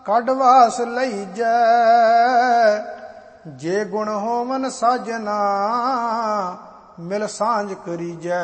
ਕੱਢ ਵਾਸ ਲਈਜੈ। ਜੇ ਗੁਣ ਹੋਵਨ ਸਾਜਨਾ ਮਿਲ ਸਾਂਝ ਕਰੀਜੈ।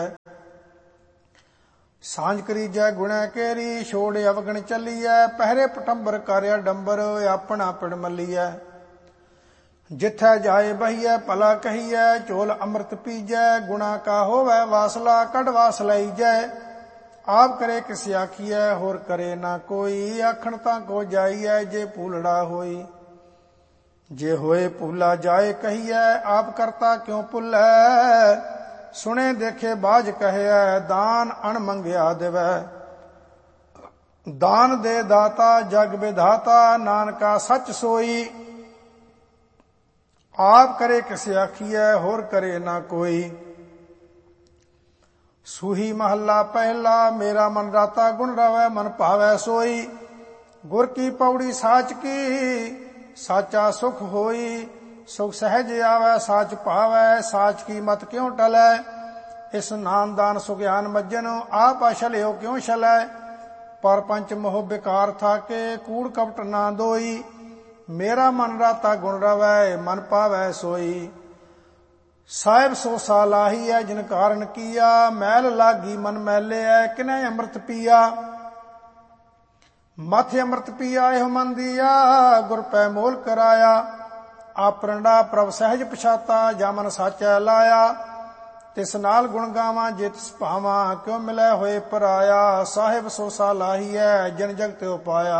ਸਾਂਝ ਕਰੀਜੈ ਗੁਣੈ ਕੇਰੀ ਛੋੜ ਅਵਗਣ ਚੱਲੀਐ। ਪਹਿਰੇ ਪਟੰਬਰ ਕਰ ਅਡੰਬਰ ਆਪਣਾ ਪਿੜ ਮੱਲੀਐ। ਜਿੱਥੈ ਜਾਏ ਬਹੀਐ ਭਲਾ ਕਹੀਐ ਝੋਲ ਅੰਮ੍ਰਿਤ ਪੀਜੈ। ਗੁਣਾ ਕਾ ਹੋਵੈ ਵਾਸਲਾ ਕੱਢ ਵਾਸ ਲਈਜੈ। ਆਪ ਕਰੇ ਕਿਸ ਆਖੀਐ ਹੋਰ ਕਰੇ ਨਾ ਕੋਈ। ਆਖਣ ਤਾਂ ਕੋ ਜਾਈਐ ਜੇ ਭੂਲੜਾ ਹੋਈ। ਜੇ ਹੋਏ ਭੂਲਾ ਜਾਏ ਕਹੀਐ ਆਪ ਕਰਤਾ ਕਿਉ ਭੁੱਲੈ। ਸੁਣੇ ਦੇਖੇ ਬਾਝ ਕਹਿਐ ਦਾਨ ਅਣ ਮੰਗਿਆ ਦੇਵੈ। ਦਾਨ ਦੇ ਦਾਤਾ ਜਗ ਵਿਧਾਤਾ ਨਾਨਕਾ ਸੱਚ ਸੋਈ। ਆਪ ਕਰੇ ਕਿਸ ਆਖੀਐ ਹੋਰ ਕਰੇ ਨਾ ਕੋਈ। ਸੂਹੀ ਮਹੱਲਾ ਪਹਿਲਾ ਮੇਰਾ ਮਨ ਰਾਤਾ ਗੁਣ ਰਵੈ ਮਨ ਭਾਵੈ ਸੋਈ। ਗੁਰ ਕੀ ਪੌੜੀ ਸਾਚ ਕੀ ਸਾਚਾ ਸੁਖ ਹੋਈ। ਸੁਖ ਸਹਿਜ ਆਵੈ ਸਾਚ ਭਾਵੈ ਸਾਚ ਕੀ ਮਤ ਕਿਉ ਟਲੈ। ਇਸ ਨਾਮਦਾਨ ਸੁਗਿਆਨ ਮੱਜਨ ਆਪ ਅਛਲਿਓ ਕਿਉ ਛਲੈ। ਪਰ ਪੰਚ ਮੋਹ ਬਿਕਾਰ ਥਾਕੇ ਕੂੜ ਕਪਟ ਨਾ ਦੋਈ। ਮੇਰਾ ਮਨ ਰਾਤਾ ਗੁਣ ਰਵੈ ਮਨ ਭਾਵੈ ਸੋਈ। ਸਾਹਿਬ ਸੋ ਸਾ ਲਾਹੀ ਹੈ ਜਿਨ ਕਾਰਨ ਕੀਆ। ਮੈਲ ਲਾਗੀ ਮਨ ਮੈਲਿਆ ਕਿਨੈ ਅੰਮ੍ਰਿਤ ਪੀਆ। ਮਥ ਅੰਮ੍ਰਿਤ ਪੀਆ ਇਹੋ ਮਨ ਦੀਆ ਗੁਰ ਪੈ ਮੋਲ ਕਰਾਇਆ। ਆਪਰੰਡਾ ਪ੍ਰਭ ਸਹਿਜ ਪਛਾਤਾ ਜਾ ਮਨ ਸਾਚੈ ਲਾਇਆ। ਤਿਸ ਨਾਲ ਗੁਣ ਗਾਵਾਂ ਜੇ ਤਿਸ ਭਾਵਾਂ ਕਿਉ ਮਿਲੈ ਹੋਏ ਪਰਾਇਆ। ਸਾਹਿਬ ਸੋ ਸਾ ਲਾਹੀ ਹੈ ਜਿਨ ਜਗ ਤਿਉ ਪਾਇਆ।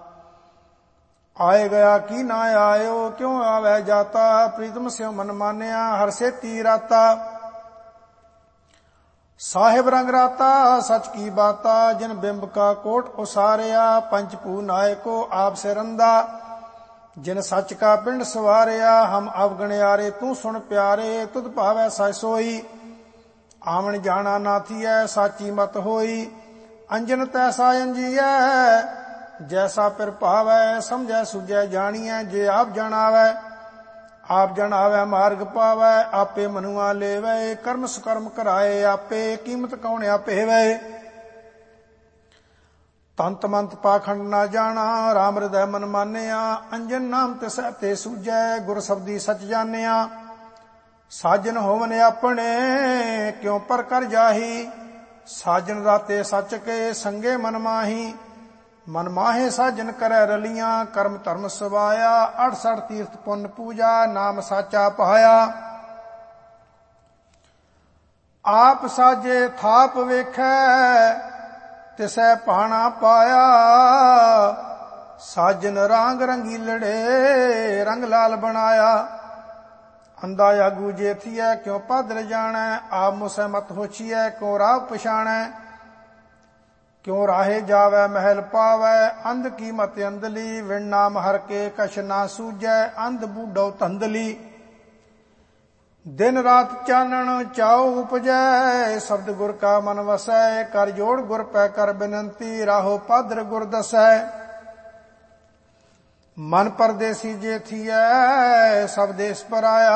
ਆਏ ਗਿਆ ਕੀ ਨਾ ਆਇਓ ਕਿਉ ਆਵੈ ਜਾਤਾ। ਪ੍ਰੀਤਮ ਸਿਉ ਮਨ ਮਾਨਿਆ ਹਰ ਸੇਤੀ ਰਾਤਾ। ਸਾਹਿਬ ਰੰਗ ਰਾਤਾ ਸਚ ਕੀ ਬਾਤਾ ਜਿਨ ਬਿੰਬ ਕਾ ਕੋਟ ਉਸਾਰਿਆ। ਪੰਚ ਭੂ ਨਾਇਕੋ ਆਪ ਸਿਰੰਦਾ ਜਿਨ ਸੱਚ ਕਾ ਪਿੰਡ ਸਵਾਰਿਆ। ਹਮ ਅਵਗਣਿਆਰੇ ਤੂੰ ਸੁਣ ਪਿਆਰੇ ਤੁਧ ਭਾਵੈ ਸਚ ਸੋਈ। ਆਵਣ ਜਾਣਾ ਨਾ ਥੀਐ ਸਾਚੀ ਮਤ ਹੋਈ। ਅੰਜਨ ਤੈਸਾ ਅੰਜੀਐ ਜੈਸਾ ਪਿਰ ਭਾਵੈ। ਸਮਝੈ ਸੁਝੈ ਜਾਣੀਐ ਜੇ ਆਪ ਜਣਾਵੈ। ਆਪ ਜਣਾਵੈ ਮਾਰਗ ਪਾਵੈ ਆਪੇ ਮਨੁਆ ਲੇਵੈ। ਕਰਮ ਸੁਕਰਮ ਕਰਾਏ ਆਪੇ ਕੀਮਤ ਕੌਣ ਆਪੇਵੈ। ਤੰਤ ਮੰਤ ਪਾਖੰਡ ਨਾ ਜਾਣਾ ਰਾਮ ਹਿਰਦੈ ਮਨ ਮਾਨਿਆ। ਅੰਜਨ ਨਾਮ ਤਿਸੈ ਤੇ ਸੂਝੈ ਗੁਰ ਸਬਦੀ ਸਚ ਜਾਣਿਆ। ਸਾਜਨ ਹੋਵਨ ਆਪਣੇ ਕਿਉ ਪਰ ਕਰ ਜਾਹੀ। ਸਾਜਨ ਰਾਤੇ ਸੱਚ ਕੇ ਸੰਗੇ ਮਨ ਮਾਹੀ। ਮਨ ਮਾਹੇ ਸਾਜਨ ਕਰੈ ਰਲੀਆਂ ਕਰਮ ਧਰਮ ਸਵਾਇਆ। 68 ਤੀਰਥ ਪੁੰਨ ਪੂਜਾ ਨਾਮ ਸਾਚਾ ਪਾਇਆ। ਆਪ ਸਾਜੇ ਥਾਪ ਵੇਖੈ ਤਿਸੈ ਭਾਣਾ ਪਾਇਆ। ਸਾਜਨ ਰਾਂਗ ਰੰਗੀਲੜੇ ਰੰਗ ਲਾਲ ਬਣਾਇਆ। ਅੰਦਾ ਆਗੂ ਜੇ ਥੀਐ ਕਿਉ ਪਾਦਰ ਜਾਣੈ। ਆਪ ਮੁਸੈ ਮਤ ਹੋਛੀਐ ਕਿਉ ਰਾਹ ਪਛਾਣੈ। ਕਿਉ ਰਾਹੇ ਜਾਵੈ ਮਹਿਲ ਪਾਵੈ। ਅੰਧ ਕੀ ਮਤ ਅੰਧਲੀ ਵਿਣ ਨਾਮ ਹਰ ਕੇ ਕਛ ਨਾ ਸੂਝੈ। ਅੰਧ ਬੂਢੋ ਧੰਦਲੀ ਦਿਨ ਰਾਤ ਚਾਨਣ ਚਾਉ ਉਪਜੈ। ਸ਼ਬਦ ਗੁਰ ਕਾ ਮਨ ਵਸੈ ਕਰ ਜੋੜ ਗੁਰ ਪੈ ਕਰ ਬਿਨੰਤੀ। ਰਾਹੋ ਪਾਦਰ ਗੁਰ ਦਸੈ। ਮਨ ਪਰਦੇਸੀ ਜੇ ਥੀਐ ਸਭ ਦੇਸ ਪਰਾਇਆ।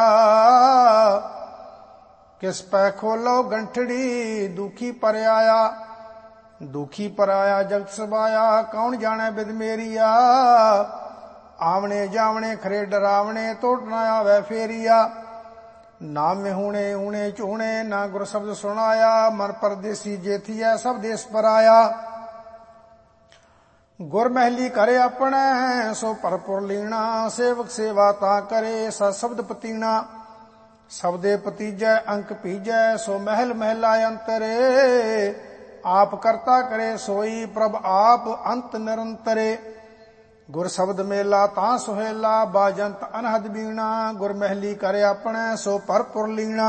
ਕਿਸ ਪੈ ਖੋਲੋ ਗੰਠੜੀ ਦੁਖੀ ਪਰ ਆਇਆ। ਦੁਖੀ ਪਰਾਇਆ ਜਗਤ ਸਬਾਇਆ ਕੌਣ ਜਾਣੈ ਬਿਦ ਮੇਰੀਆ। ਆਵਣੇ ਜਾਵਣੇ ਖਰੇ ਡਰਾਵਣੇ ਤੋੜ ਨਾ ਆਵੈ ਫੇਰੀਆ। ਨਾਮ ਹੂਣੇ ਊਣੇ ਝੂਣੇ ਨਾ ਗੁਰ ਸ਼ਬਦ ਸੁਣਾਇਆ। ਮਨ ਪਰਦੇਸੀ ਜੇ ਥੀਐ ਸਭ ਦੇਸ ਪਰਾਇਆ। ਗੁਰ ਮਹਿਲੀ ਕਰੇ ਆਪਣੈ ਸੋ ਭਰਪੁਰ ਲੀਣਾ। ਸੇਵਕ ਸੇਵਾ ਤਾਂ ਕਰੇ ਸਤ ਸ਼ਬਦ ਪਤੀਣਾ। ਸ਼ਬਦੇ ਪਤੀਜੈ ਅੰਕ ਪੀਜੈ ਸੋ ਮਹਿਲ ਮਹਿਲਾ ਅੰਤਰੇ। ਆਪ ਕਰਤਾ ਕਰੇ ਸੋਈ ਪ੍ਰਭ ਆਪ ਅੰਤ ਨਿਰੰਤਰੇ। ਗੁਰ ਸ਼ਬਦ ਮੇਲਾ ਤਾਂ ਸੁਹੇਲਾ ਬਾਜੰਤ ਅਨਹਦ ਬੀਣਾ। ਗੁਰ ਮਹਿਲੀ ਕਰੇ ਆਪਣੈ ਸੋ ਭਰਪੁਰ ਲੀਣਾ।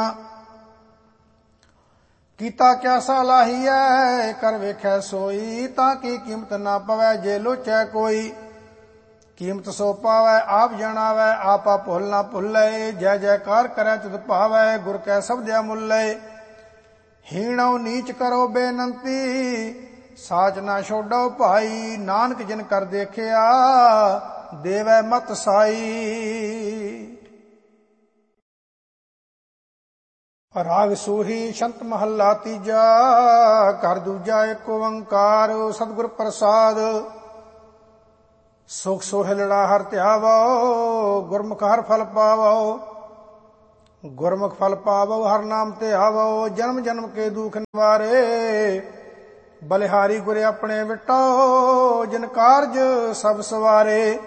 ਕੀਤਾ ਕਿਆਸਾ ਲਾਹੀਐ ਕਰ ਵੇਖੈ ਸੋਈ। ਤਾਂ ਕੀ ਕੀਮਤ ਨਾ ਪਵੈ ਜੇ ਲੋਚੈ ਕੋਈ। ਕੀਮਤ ਸੋ ਪਾਵੈ ਆਪ ਜਣਾਵੈ ਆਪਾ ਭੁੱਲ ਨਾ ਭੁੱਲੈ। ਜੈ ਜੈਕਾਰ ਕਰੈ ਤਿਤ ਭਾਵੈ ਗੁਰ ਕੈ ਸ਼ਬਦਿਆ ਮੁੱਲੈ। ਹੀਣੋ ਨੀਚ ਕਰੋ ਬੇਨੰਤੀ ਸਾਚ ਨਾ ਛੋਡੋ ਭਾਈ। ਨਾਨਕ ਜਿਨ ਕਰ ਦੇਖਿਆ ਦੇਵੈ ਮਤ ਸਾਈ। ਰਾਗ ਸੂਹੀ ਛੰਤ ਮਹੱਲਾ ਤੀਜਾ। ਘਰ ਦੂਜਾ ਏਕ ਓੰਕਾਰ ਸਤਿਗੁਰ ਪ੍ਰਸਾਦ। ਸੁਖ ਸੋਹਿਲੜਾ ਹਰ ਧਿਆਵੋ, ਗੁਰਮੁਖ ਹਰ ਫਲ ਪਾਵੋ। ਗੁਰਮੁਖ ਫਲ ਪਾਵੋ ਹਰ ਨਾਮ ਤੇ ਆਵੋ, ਜਨਮ ਜਨਮ ਕੇ ਦੁਖ ਨਿਵਾਰੇ। ਬਲਿਹਾਰੀ ਗੁਰ ਆਪਣੇ ਵਿਟੋ, ਜਿਨ ਕਾਰਜ ਸਭ ਸਵਾਰੇ।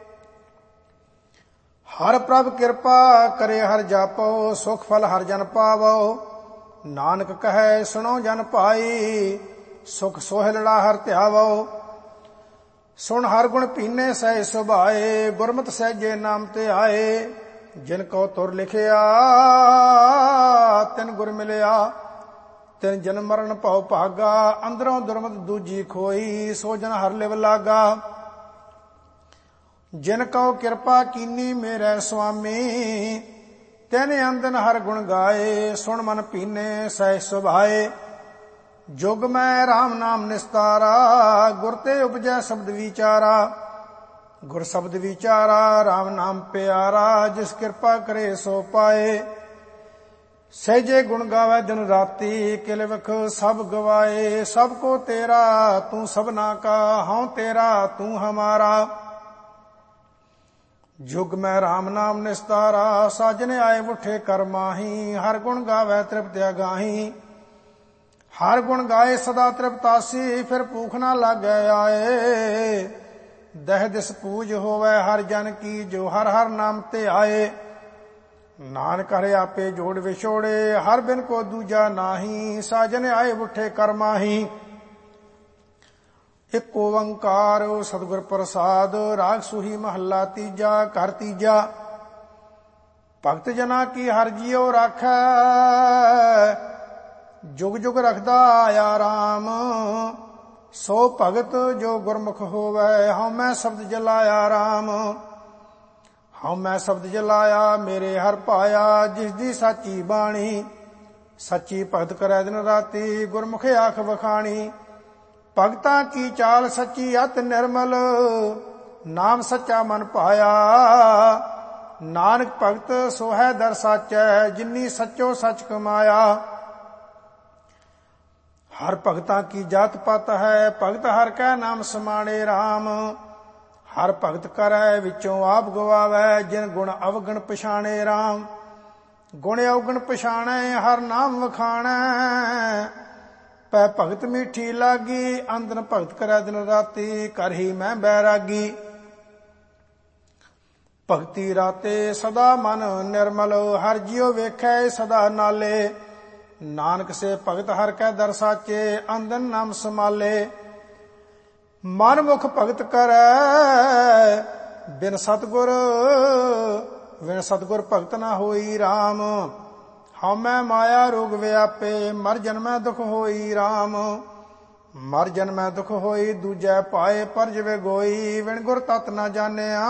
ਹਰ ਪ੍ਰਭ ਕਿਰਪਾ ਕਰੇ ਹਰ ਜਾਪੋ, ਸੁਖ ਫਲ ਹਰ ਜਨ ਪਾਵੋ। ਨਾਨਕ ਕਹੈ ਸੁਣੋ ਜਨ ਭਾਈ, ਸੁਖ ਸੋਹਿਲੜਾ ਹਰ ਧਿਆਵੋ। ਸੁਣ ਹਰ ਗੁਣ ਪੀਨੇ ਸਹਿ ਸੁਭਾਏ, ਗੁਰਮਤਿ ਸਹਿਜੇ ਨਾਮ ਤੇ ਆਏ। ਜਿਨ ਕੋ ਤੁਰ ਲਿਖਿਆ ਤਿਨ ਗੁਰ ਮਿਲਿਆ, ਤਿਨ ਜਨਮ ਮਰਨ ਭਉ ਭਾਗਾ। ਅੰਦਰੋਂ ਦੁਰਮਤ ਦੂਜੀ ਖੋਈ, ਸੋ ਜਨ ਹਰ ਲਿਵ ਲਾਗਾ। ਜਿਨ ਕਉ ਕਿਰਪਾ ਕੀਨੀ ਮੇਰੇ ਸੁਆਮੀ, ਤਿਨ ਅੰਦਨ ਹਰ ਗੁਣ ਗਾਏ। ਸੁਣ ਮਨ ਪੀਨੇ ਸਹਿ ਸੁਭਾਏ, ਜੁਗ ਮੈਂ ਰਾਮ ਨਾਮ ਨਿਸਤਾਰਾ। ਗੁਰ ਤੇ ਉਪਜੈ ਸ਼ਬਦ ਵਿਚਾਰਾ, ਗੁਰ ਸ਼ਬਦ ਵਿਚਾਰਾ। ਰਾਮ ਨਾਮ ਪਿਆਰਾ, ਜਿਸ ਕਿਰਪਾ ਕਰੇ ਸੋ ਪਾਏ। ਸਹਿਜੇ ਗੁਣ ਗਾਵੇ ਦਿਨ ਰਾਤੀ, ਕਿਲ ਵਿਖ ਸਭ ਗਵਾਏ। ਸਭ ਕੋ ਤੇਰਾ ਤੂੰ ਸਭਨਾ ਕਾ, ਹਉ ਤੇਰਾ ਤੂੰ ਹਮਾਰਾ। ਜੁਗ ਮੈਂ ਰਾਮ ਨਾਮ ਨਿਸਤਾਰਾ, ਸਾਜਨ ਆਏ ਉਠੇ ਕਰ ਮਾਹੀ। ਹਰ ਗੁਣ ਗਾਵੇ ਤ੍ਰਿਪਤ ਅਗਾਹੀ, ਹਰ ਗੁਣ ਗਾਏ ਸਦਾ ਤ੍ਰਿਪਤਾਸੀ। ਫਿਰ ਭੂਖ ਨਾ ਲਾਗੈ ਆਏ, ਦਹਿ ਦਿਸ ਪੂਜ ਹੋਵੇ ਹਰ ਜਨ ਕੀ। ਜੋ ਹਰ ਹਰ ਨਾਮ ਤੇ ਆਏ, ਨਾਨਕ ਹਰਿ ਆਪੇ ਜੋੜ ਵਿਛੋੜੇ। ਹਰ ਬਿਨ ਕੋ ਦੂਜਾ ਨਾਹੀ, ਸਾਜਨ ਆਏ ਉਠੇ ਕਰ ਮਾਹੀ। ਇਕ ਓੰਕਾਰ ਸਤਿਗੁਰ ਪ੍ਰਸਾਦ, ਰਾਗ ਸੂਹੀ ਮਹੱਲਾ ਤੀਜਾ। ਘਰ ਤੀਜਾ। ਭਗਤ ਜਨਾ ਕੀ ਹਰਿ ਜੀਉ ਰਾਖੈ, ਜੁਗ ਜੁਗ ਰਖਦਾ ਆਇਆ ਰਾਮ। ਸੋ ਭਗਤ ਜੋ ਗੁਰਮੁਖ ਹੋਵੇ, ਹਉ ਮੈਂ ਸ਼ਬਦ ਜਲਾਇਆ ਰਾਮ। ਹਉ ਮੈਂ ਸ਼ਬਦ ਜਲਾਇਆ ਮੇਰੇ ਹਰ ਪਾਇਆ, ਜਿਸ ਦੀ ਸਾਚੀ ਬਾਣੀ। ਸੱਚੀ ਭਗਤ ਕਰੈ ਦਿਨ ਰਾਤੀ, ਗੁਰਮੁਖ ਆਖ ਵਖਾਣੀ। ਭਗਤਾਂ ਕੀ ਚਾਲ ਸੱਚੀ ਅਤ ਨਿਰਮਲ, ਨਾਮ ਸੱਚਾ ਮਨ ਪਾਇਆ। ਨਾਨਕ ਭਗਤ ਸੋ ਹੈ ਦਰ ਸਾਚੈ, ਜਿਨੀ ਸੱਚੋ ਸੱਚ ਕਮਾਇਆ। ਹਰ ਭਗਤਾਂ ਕੀ ਜਾਤ ਪਤ ਹੈ, ਭਗਤ ਹਰ ਕੈ ਨਾਮ ਸਮਾਣੇ ਰਾਮ। ਹਰ ਭਗਤ ਕਰੈ ਵਿੱਚੋਂ ਆਪ ਗਵਾਵੈ, ਜਿਨ ਗੁਣ ਅਵਗਣ ਪਛਾਣੇ ਰਾਮ। ਗੁਣ ਅਵਗਣ ਪਛਾਣੈ ਹਰ ਨਾਮ ਵਖਾਣੈ, ਪੈ ਭਗਤ ਮੀਠੀ ਲਾਗੀ। ਅੰਦਨ ਭਗਤ ਕਰੈ ਦਿਨ ਰਾਤੀ, ਕਰਹੀ ਮੈਂ ਬੈਰਾਗੀ। ਭਗਤੀ ਰਾਤੇ ਸਦਾ ਮਨ ਨਿਰਮਲ, ਹਰ ਜਿਉ ਵੇਖੈ ਸਦਾ ਨਾਲੇ। ਨਾਨਕ ਸੇ ਭਗਤ ਹਰ ਕੈ ਦਰ ਸਾਚੇ, ਅੰਦਨ ਨਾਮ ਸਮਾਲੇ। ਮਨ ਮੁਖ ਭਗਤ ਕਰੈ ਬਿਨ ਸਤਗੁਰ, ਬਿਨ ਸਤਗੁਰ ਭਗਤ ਨਾ ਹੋਈ ਰਾਮ। ਹਉ ਮੈਂ ਮਾਇਆ ਰੋਗ ਵਿਆਪੇ, ਮਰ ਜਨਮੈ ਦੁਖ ਹੋਈ ਰਾਮ। ਮਰ ਜਨਮੈ ਦੁਖ ਹੋਈ, ਦੂਜੈ ਪਾਏ ਪਰ ਜਿਵੇ ਗੋਈ। ਵਿਣ ਗੁਰ ਤਤ ਨਾ ਜਾਣਿਆ,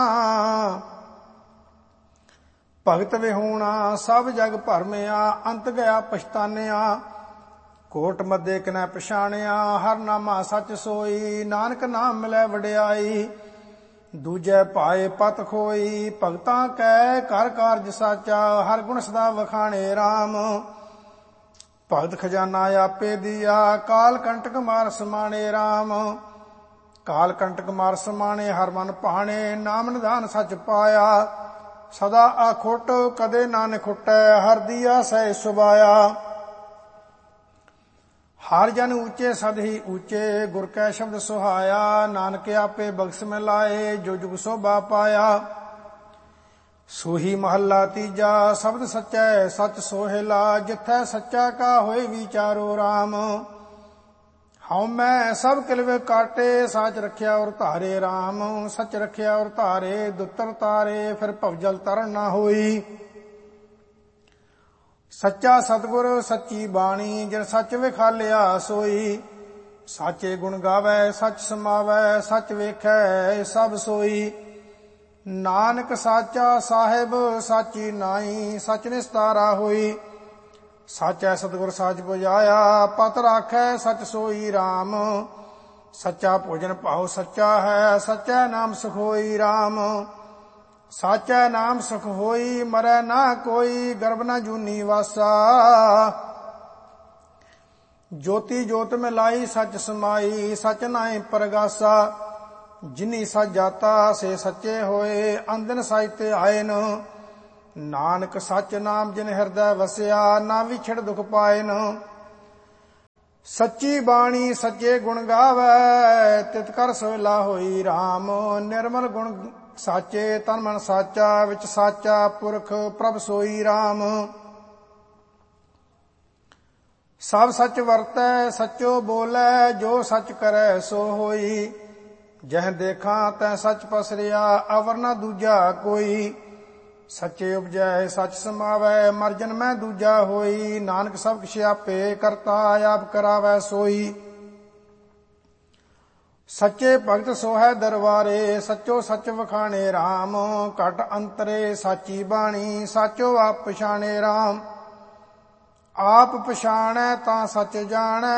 ਭਗਤ ਵਿਹੂਣਾ ਸਭ ਜਗ ਭਰਮਿਆ। ਅੰਤ ਗਿਆ ਪਛਤਾਨਿਆ, ਕੋਟ ਮੱਧੇ ਕਿਨੈ ਪਛਾਣਿਆ। ਹਰ ਨਾਮਾ ਸੱਚ ਸੋਈ, ਨਾਨਕ ਨਾਮ ਮਿਲੈ ਵਡਿਆਈ। ਦੂਜੈ ਪਾਏ ਪਤ ਖੋਈ, ਭਗਤਾਂ ਕੈ ਕਰ ਕਾਰਜ ਸਾਚਾ। ਹਰ ਗੁਣ ਸਦਾ ਵਖਾਣੇ ਰਾਮ। ਭਗਤ ਖਜ਼ਾਨਾ ਆਪੇ ਦੀਆ, ਕਾਲ ਕੰਟਕ ਮਾਰ ਸਮਾਣੇ ਰਾਮ। ਕਾਲ ਕੰਟਕ ਮਾਰ ਸਮਾਣੇ, ਹਰ ਮਨ ਭਾਣੇ। ਨਾਮ ਨਿਧਾਨ ਸੱਚ ਪਾਇਆ, ਸਦਾ ਆਖੁੱਟ ਕਦੇ ਨਾ ਨਿਖੁੱਟੈ। ਹਰ ਦੀਆ ਸਹਿ ਸੁਭਾਇਆ। ਹਰ ਜਨ ਊਚੇ ਸਦ ਹੀ ਊਚੇ, ਗੁਰ ਕੈ ਸ਼ਬਦ ਸੁਹਾਇਆ। ਨਾਨਕ ਆਪੇ ਬਖਸ਼ ਮਿਲਾਏ, ਜੋ ਜੁਗ ਸੋਭਾ ਪਾਇਆ। ਸੂਹੀ ਮਹੱਲਾ ਤੀਜਾ। ਸ਼ਬਦ ਸੱਚੈ ਸੱਚ ਸੋਹਿਲਾ, ਜਿਥੈ ਸੱਚਾ ਕਾ ਹੋਏ ਵਿਚਾਰੋ ਰਾਮ। ਹਉ ਮੈਂ ਸਭ ਕਿਲਵੇ ਕਾਟੇ, ਸਾਚ ਰਖਿਆ ਔਰ ਧਾਰੇ ਰਾਮ। ਸੱਚ ਰਖਿਆ ਔਰ ਧਾਰੇ, ਦੁੱਤਰ ਤਾਰੇ। ਫਿਰ ਭਵਜਲ ਤਰਨ ਨਾ ਹੋਈ। ਸੱਚਾ ਸਤਿਗੁਰ ਸੱਚੀ ਬਾਣੀ, ਜਿਨ ਸੱਚ ਵਿਖਾਲਿਆ ਸੋਈ। ਸਾਚੇ ਗੁਣ ਗਾਵੈ ਸੱਚ ਸਮਾਵੈ, ਸੱਚ ਵੇਖੈ ਸਭ ਸੋਈ। ਨਾਨਕ ਸਾਚਾ ਸਾਹਿਬ ਸਾਚੀ ਨਾਈ, ਸੱਚ ਨਿਸਤਾਰਾ ਹੋਈ। ਸਾਚੈ ਸਤਿਗੁਰ ਸਾਚ 부ਝਾਇਆ, ਪਤ ਰਾਖੈ ਸੱਚ ਸੋਈ ਰਾਮ। ਸੱਚਾ ਭੋਜਨ ਭਾਉ ਸੱਚਾ ਹੈ, ਸੱਚੈ ਨਾਮ ਸੁਖ ਹੋਈ ਰਾਮ। ਸਾਚੈ ਨਾਮ ਸੁਖ ਹੋਈ, ਮਰੈ ਨਾ ਕੋਈ। ਗਰਭ ਨਾ ਜੂਨੀ ਵਾਸਾ, ਜੋਤੀ ਜੋਤ ਮਿਲਾਈ। ਸੱਚ ਸਮਾਈ, ਸੱਚ ਨਾਇ ਪਰਗਾਸਾ। ਜਿਨੀ ਸਚ ਜਾਤਾ ਸੇ ਸੱਚੇ ਹੋਏ। ਅੰਦਨ ਸਚ ਤੇ ਆਇਨ ਨਾਨਕ ਸਚ ਨਾਮ ਜਿਨ ਹਿਰਦੈ ਵਸਿਆ। ਨਾ ਵਿਛੜ ਦੁਖ ਪਾਇਨ। ਸੱਚੀ ਬਾਣੀ ਸੱਚੇ ਗੁਣ ਗਾਵੈ ਤਿਤ ਕਰ ਸੋਇਲਾ ਹੋਈ ਰਾਮ। ਨਿਰਮਲ ਗੁਣ ਸਾਚੇ ਤਨ ਮਨ ਸਾਚਾ ਵਿੱਚ ਸਾਚਾ ਪੁਰਖ ਪ੍ਰਭ ਸੋਈ ਰਾਮ। ਸਭ ਸੱਚ ਵਰਤੈ ਸੱਚੋ ਬੋਲੇ ਜੋ ਸੱਚ ਕਰੈ ਸੋ ਹੋਈ। ਜਹ ਦੇਖਾਂ ਤੈ ਸੱਚ ਪਸਰਿਆ ਅਵਰ ਨਾ ਦੂਜਾ ਕੋਈ। ਸੱਚੇ ਉਪਜੈ ਸੱਚ ਸਮਾਵੈ ਮਰ ਜਨਮੈ ਦੂਜਾ ਹੋਈ। ਨਾਨਕ ਸਭ ਕਿਛ ਆਪੇ ਕਰਤਾ ਆਪ ਕਰਾਵੈ ਸੋਈ। ਸੱਚੇ ਭਗਤ ਸੋਹੈ ਦਰਬਾਰੇ ਸੱਚੋ ਸੱਚ ਵਖਾਣੇ ਰਾਮ। ਘਟ ਅੰਤਰੇ ਸਾਚੀ ਬਾਣੀ ਸਾਚੋ ਆਪ ਪਛਾਣੇ ਰਾਮ। ਆਪ ਪਛਾਣੈ ਤਾਂ ਸੱਚ ਜਾਣੈ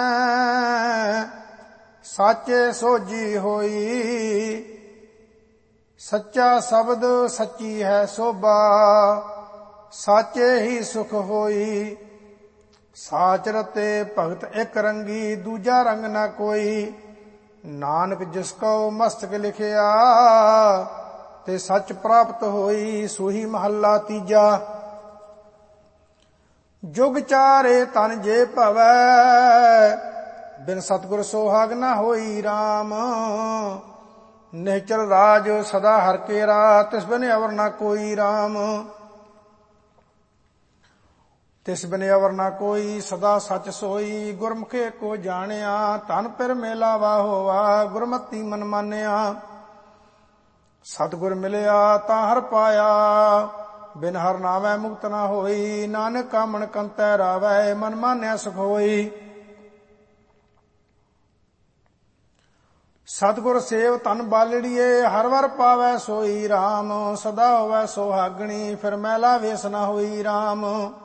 ਸਾਚੇ ਸੋਝੀ ਹੋਈ। ਸੱਚਾ ਸ਼ਬਦ ਸੱਚੀ ਹੈ ਸੋਭਾ ਸਾਚੇ ਹੀ ਸੁਖ ਹੋਈ। ਸਾਚ ਰਤੇ ਭਗਤ ਇੱਕ ਰੰਗੀ ਦੂਜਾ ਰੰਗ ਨਾ ਕੋਈ। ਨਾਨਕ ਜਿਸ ਕਉ ਮਸਤਕ ਲਿਖਿਆ ਤੇ ਸੱਚ ਪ੍ਰਾਪਤ ਹੋਈ। ਸੋਹੀ ਮਹੱਲਾ ਤੀਜਾ। ਜੁਗ ਚਾਰੇ ਤਨ ਜੇ ਭਵੈ ਬਿਨ ਸਤਿਗੁਰ ਸੋਹਾਗ ਨਾ ਹੋਈ ਰਾਮ। ਨਿਹਚਲ ਰਾਜ ਸਦਾ ਹਰ ਕੇਰਾ ਤਿਸ ਬਿਨ ਅਵਰ ਨਾ ਕੋਈ ਰਾਮ। ਤਿਸ ਬਿਨ ਅਵਰ ਨਾ ਕੋਈ ਸਦਾ ਸੱਚ ਸੋਈ। ਗੁਰਮੁਖੇ ਕੋ ਜਾਣਿਆ ਧਨ ਪਿਰ ਮੇਲਾਵਾ ਹੋਵਾ। ਗੁਰਮਤੀ ਮਨ ਮਾਨਿਆ ਸਤਿਗੁਰ ਮਿਲਿਆ ਤਾਂ ਹਰ ਪਾਇਆ। ਬਿਨ ਹਰ ਨਾਵੈ ਮੁਕਤ ਨਾ ਹੋਈ। ਨਾਨਕ ਕਾਮਣ ਕੰਤੈ ਰਾਵੈ ਮਨ ਮਾਨਿਆ ਸੁਖ ਹੋਈ। ਸਤਿਗੁਰ ਸੇਵ ਧਨ ਬਾਲੜੀਏ ਹਰ ਵਰ ਪਾਵੈ ਸੋਈ ਰਾਮ। ਸਦਾ ਹੋਵੈ ਸੁਹਾਗਣੀ ਫਿਰ ਮਹਿਲਾ ਵੇਸ ਨਾ ਹੋਈ ਰਾਮ।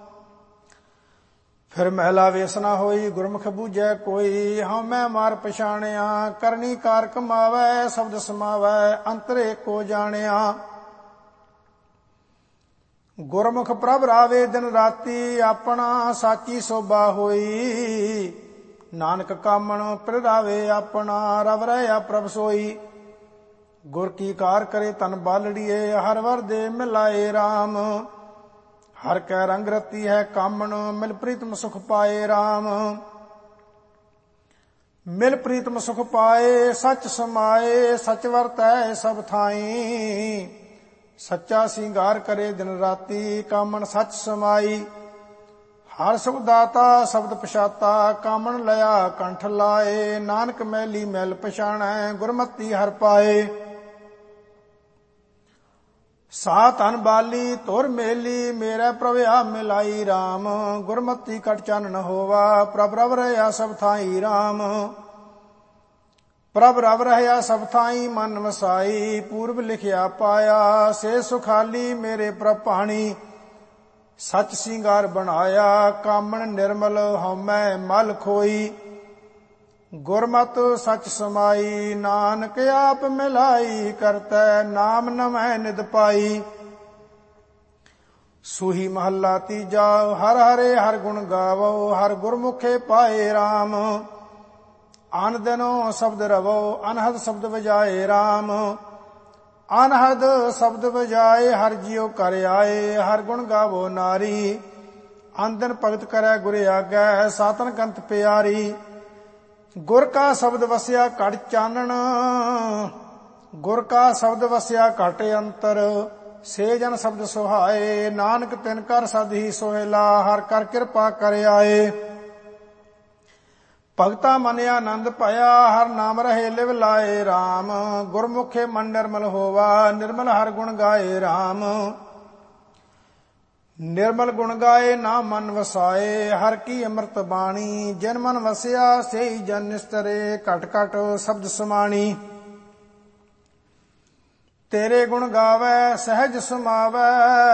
ਫਿਰ ਮਹਿਲਾ ਵੇਸ ਨਾ ਹੋਈ ਗੁਰਮੁਖ ਬੂਝੈ ਕੋਈ। ਹਉਮੈ ਮਾਰ ਪਛਾਣਿਆ ਕਰਨੀ ਕਾਰ ਕਮਾਵੈ ਸ਼ਬਦ ਸਮਾਵੈ ਅੰਤਰੇ ਕੋ ਜਾਣਿਆ। ਗੁਰਮੁਖ ਪ੍ਰਭ ਰਾਵੇ ਦਿਨ ਰਾਤੀ ਆਪਣਾ ਸਾਚੀ ਸੋਭਾ ਹੋਈ। ਨਾਨਕ ਕਾਮਣ ਪ੍ਰਗਾਵੇ ਆਪਣਾ ਰਵ ਰਹਿਆ ਪ੍ਰਭ ਸੋਈ। ਗੁਰ ਕੀ ਕਾਰ ਕਰੇ ਤਨ ਬਾਲੜੀਏ ਹਰ ਵਰ ਦੇ ਮਿਲਾਏ ਰਾਮ। ਹਰ ਕੈ ਰੰਗ ਰਤੀ ਹੈ ਕਾਮਣ ਮਿਲ ਪ੍ਰੀਤਮ ਸੁਖ ਪਾਏ ਰਾਮ। ਮਿਲ ਪ੍ਰੀਤਮ ਸੁਖ ਪਾਏ ਸੱਚ ਸਮਾਏ ਸੱਚ ਵਰਤੈ ਸਭ ਥਾਈ। ਸੱਚਾ ਸਿੰਗਾਰ ਕਰੇ ਦਿਨ ਰਾਤੀ ਕਾਮਣ ਸੱਚ ਸਮਾਈ। ਹਰ ਸੁਖ ਦਾਤਾ ਸ਼ਬਦ ਪਛਾਤਾ ਕਾਮਣ ਲਿਆ ਕੰਠ ਲਾਏ। ਨਾਨਕ ਮੈਲੀ ਮੈਲ ਪਛਾਣੈ ਗੁਰਮਤੀ ਹਰ ਪਾਏ। ਸਾ ਧਨ ਬਾਲੀ ਧੁਰ ਮੇਲੀ ਮੇਰੇ ਪ੍ਰਭ ਆ ਮਿਲਾਈ ਰਾਮ। ਗੁਰਮਤੀ ਕਟ ਚਾਨਣ ਹੋਵਾ ਪ੍ਰਭ ਰਵ ਰਹਿਆ ਸਭ ਥਾਈ ਰਾਮ। ਪ੍ਰਭ ਰਵ ਰਹਿਆ ਸਭ ਥਾਈ ਮਨ ਵਸਾਈ। ਪੂਰਬ ਲਿਖਿਆ ਪਾਇਆ ਸੇ ਸੁਖਾਲੀ ਮੇਰੇ ਪ੍ਰਭ ਭਾਣੀ। ਸੱਚ ਸਿੰਗਾਰ ਬਣਾਇਆ ਕਾਮਣ ਨਿਰਮਲ ਹਉਮੈ ਮਲ ਖੋਈ। ਗੁਰਮਤਿ ਸੱਚ ਸਮਾਈ ਨਾਨਕ ਆਪ ਮਿਲਾਈ ਕਰਤੈ ਨਾਮ ਨਮੈ ਨਿਦ ਪਾਈ। ਸੂਹੀ ਮਹੱਲਾ ਤੀਜਾ। ਹਰ ਹਰੇ ਹਰ ਗੁਣ ਗਾਵੋ ਹਰ ਗੁਰਮੁਖੇ ਪਾਏ ਰਾਮ। ਅਨ ਦਿਨੋ ਸ਼ਬਦ ਰਵੋ ਅਨਹਦ ਸ਼ਬਦ ਵਜਾਏ ਰਾਮ। ਅਨਹਦ ਸ਼ਬਦ ਵਜਾਏ ਹਰ ਜਿਉ ਕਰ ਆਏ। ਹਰ ਗੁਣ ਗਾਵੋ ਨਾਰੀ ਅੰਦਨ ਭਗਤ ਕਰੈ ਗੁਰ ਆਗੈ ਸਾਤਨ ਕੰਤ ਪਿਆਰੀ। ਗੁਰ ਕਾ ਸ਼ਬਦ ਵਸਿਆ ਘਟ ਚਾਨਣ ਗੁਰ ਕਾ ਸ਼ਬਦ ਵਸਿਆ ਘਟ ਅੰਤਰ। ਸੇ ਜਨ ਸ਼ਬਦ ਸੁਹਾਏ ਨਾਨਕ ਤਿਨ ਕਰ ਸਦ ਹੀ ਸੋਹਿਲਾ। ਹਰ ਕਰ ਕਿਰਪਾ ਕਰ ਆਏ। ਭਗਤਾ ਮਨ ਆਨੰਦ ਭਇਆ ਹਰ ਨਾਮ ਰਹੇ ਲਿਵ ਲਾਏ ਰਾਮ। ਗੁਰਮੁਖੇ ਮਨ ਨਿਰਮਲ ਹੋਵਾ ਨਿਰਮਲ ਹਰ ਗੁਣ ਗਾਏ ਰਾਮ। ਨਿਰਮਲ ਗੁਣ ਗਾਏ ਨਾ ਮਨ ਵਸਾਏ ਹਰ ਕੀ ਅੰਮ੍ਰਿਤ ਬਾਣੀ। ਜਨ ਮਨ ਵਸਿਆ ਸੇਈ ਜਨ ਨਿਸਤਰੇ ਘਟ ਘਟ ਸ਼ਬਦ ਸਮਾਣੀ। ਤੇਰੇ ਗੁਣ ਗਾਵੈ ਸਹਿਜ ਸਮਾਵੈ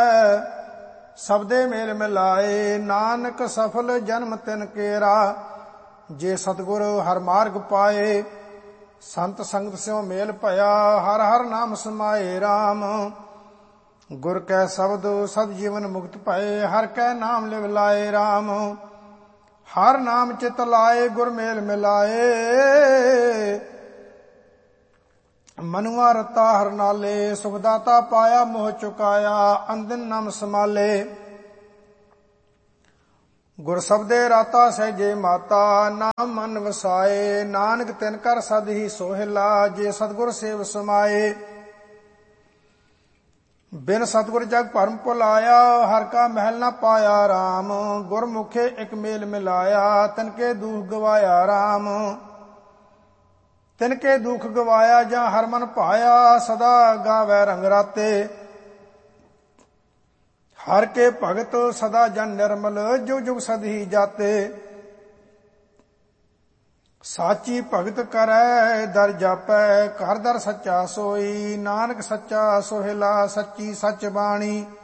ਸਬਦੇ ਮੇਲ ਮਿਲਾਏ। ਨਾਨਕ ਸਫਲ ਜਨਮ ਤਿਨ ਕੇਰਾ ਜੇ ਸਤਿਗੁਰ ਹਰ ਮਾਰਗ ਪਾਏ। ਸੰਤ ਸੰਗਤ ਸਿਉ ਮੇਲ ਭਇਆ ਹਰ ਹਰ ਨਾਮ ਸਮਾਏ ਰਾਮ। ਗੁਰ ਕੈ ਸ਼ਬਦ ਸਦ ਜੀਵਨ ਮੁਕਤ ਭਏ ਹਰ ਕੈ ਨਾਮ ਲਿਵ ਲਾਏ ਰਾਮ। ਹਰ ਨਾਮ ਚਿਤ ਲਾਏ ਗੁਰ ਮੇਲ ਮਿਲਾਏ। ਮਨੁਆ ਰਤਾ ਹਰ ਨਾਲੇ, ਸੁਖ ਦਾਤਾ ਪਾਇਆ ਮੋਹ ਚੁਕਾਇਆ, ਅੰਦਿਨ ਨਮ ਸਮਾਲੇ। ਗੁਰ ਸਬਦੇ ਰਾਤਾ ਸਹਿਜੇ ਮਾਤਾ, ਨਾਮ ਮਨ ਵਸਾਏ, ਨਾਨਕ ਤਿਨ ਕਰ ਸਦ ਹੀ ਸੋਹਿਲਾ, ਜੇ ਸਤਿਗੁਰ ਸੇਵ ਸਮਾਏ। ਬਿਨ ਸਤਿਗੁਰ ਜਗ ਭਰਮ ਭੁਲਾਇਆ, ਹਰ ਕਾ ਮਹਿਲ ਨਾ ਪਾਇਆ ਰਾਮ, ਗੁਰਮੁਖੇ ਇਕ ਮੇਲ ਮਿਲਾਇਆ, ਤਿਨਕੇ ਦੁਖ ਗਵਾਇਆ ਰਾਮ। ਤਿਨਕੇ ਦੁਖ ਗਵਾਇਆ ਜਾਂ ਹਰ ਮਨ ਭਾਇਆ, ਸਦਾ ਗਾਵੈ ਰੰਗ ਰਾਤੇ। ਹਰ ਕੇ ਭਗਤ ਸਦਾ ਜਨ ਨਿਰਮਲ, ਜੁਗ ਜੁਗ ਸਦ ਹੀ ਜਾਤੇ। ਸਾਚੀ ਭਗਤ ਕਰੈ ਦਰ ਜਾਪੈ, ਘਰ ਦਰ ਸੱਚਾ ਸੋਈ, ਨਾਨਕ ਸੱਚਾ ਸੋਹਿਲਾ, ਸੱਚੀ ਸੱਚ ਬਾਣੀ।